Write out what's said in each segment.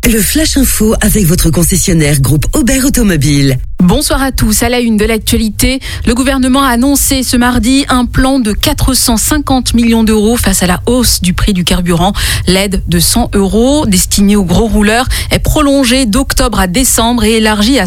Le Flash Info avec votre concessionnaire groupe Aubert Automobile. Bonsoir à tous. À la une de l'actualité, le gouvernement a annoncé ce mardi un plan de 450 millions d'euros face à la hausse du prix du carburant. L'aide de 100 € destinée aux gros rouleurs est prolongée d'octobre à décembre et élargie à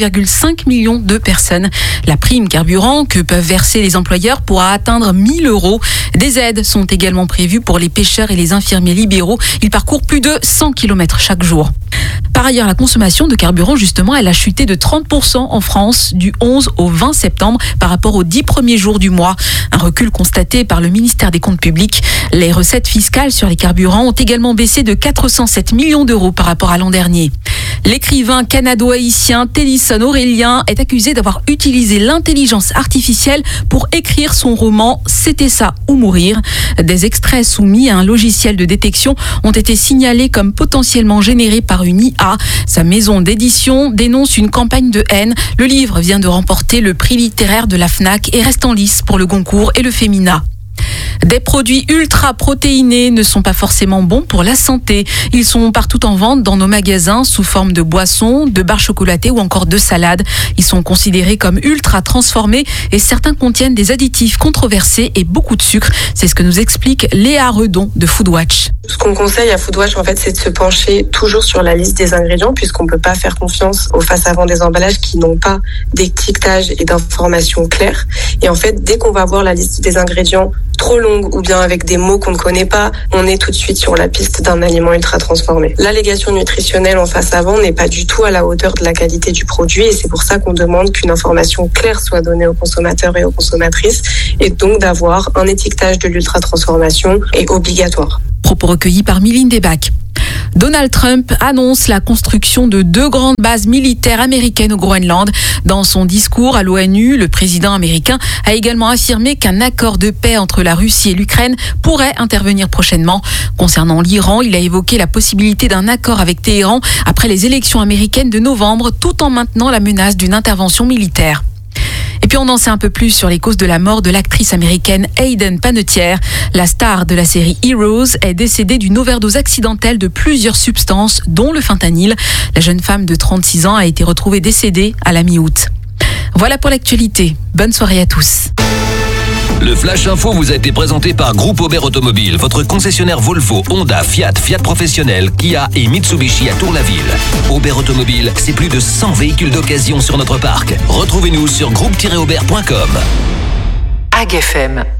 5,5 millions de personnes. La prime carburant que peuvent verser les employeurs pourra atteindre 1 000 €. Des aides sont également prévues pour les pêcheurs et les infirmiers libéraux. Ils parcourent plus de 100 km chaque jour. Par ailleurs, la consommation de carburant, justement, elle a chuté de 30% en France du 11 au 20 septembre par rapport aux 10 premiers jours du mois. Un recul constaté par le ministère des Comptes publics. Les recettes fiscales sur les carburants ont également baissé de 407 millions d'euros par rapport à l'an dernier. L'écrivain canado-haïtien Tennyson Aurélien est accusé d'avoir utilisé l'intelligence artificielle pour écrire son roman « C'était ça ou mourir ». Des extraits soumis à un logiciel de détection ont été signalés comme potentiellement générés par une IA. Sa maison d'édition dénonce une campagne de haine. Le livre vient de remporter le prix littéraire de la Fnac et reste en lice pour le Goncourt et le Femina. Des produits ultra protéinés ne sont pas forcément bons pour la santé. Ils sont partout en vente dans nos magasins sous forme de boissons, de barres chocolatées ou encore de salades. Ils sont considérés comme ultra transformés et certains contiennent des additifs controversés et beaucoup de sucre. C'est ce que nous explique Léa Redon de Foodwatch. Ce qu'on conseille à Foodwatch, en fait, c'est de se pencher toujours sur la liste des ingrédients puisqu'on ne peut pas faire confiance aux face-avant des emballages qui n'ont pas d'étiquetage et d'informations claires. Et en fait, dès qu'on va voir la liste des ingrédients trop longue ou bien avec des mots qu'on ne connaît pas, on est tout de suite sur la piste d'un aliment ultra transformé. L'allégation nutritionnelle en face avant n'est pas du tout à la hauteur de la qualité du produit et c'est pour ça qu'on demande qu'une information claire soit donnée aux consommateurs et aux consommatrices et donc d'avoir un étiquetage de l'ultra transformation est obligatoire. Propos recueillis par Mylène Debac. Donald Trump annonce la construction de 2 grandes bases militaires américaines au Groenland. Dans son discours à l'ONU, le président américain a également affirmé qu'un accord de paix entre la Russie et l'Ukraine pourrait intervenir prochainement. Concernant l'Iran, il a évoqué la possibilité d'un accord avec Téhéran après les élections américaines de novembre, tout en maintenant la menace d'une intervention militaire. Et puis on en sait un peu plus sur les causes de la mort de l'actrice américaine Hayden Panettiere. La star de la série Heroes est décédée d'une overdose accidentelle de plusieurs substances, dont le fentanyl. La jeune femme de 36 ans a été retrouvée décédée à la mi-août. Voilà pour l'actualité. Bonne soirée à tous. Le Flash Info vous a été présenté par Groupe Aubert Automobile, votre concessionnaire Volvo, Honda, Fiat, Fiat Professionnel, Kia et Mitsubishi à Tour-la-Ville. Aubert Automobile, c'est plus de 100 véhicules d'occasion sur notre parc. Retrouvez-nous sur groupe-aubert.com. AgFM.